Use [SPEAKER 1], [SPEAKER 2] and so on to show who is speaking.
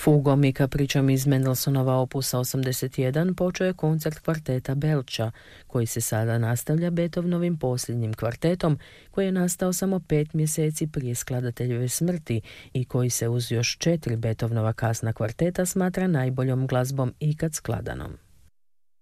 [SPEAKER 1] Fugom i kapričom iz Mendelssohnova opusa 81 počeo je koncert kvarteta Belča, koji se sada nastavlja Beethovenovim posljednjim kvartetom, koji je nastao samo 5 mjeseci prije skladateljeve smrti i koji se uz još 4 Beethovenova kasna kvarteta smatra najboljom glazbom ikad skladanom.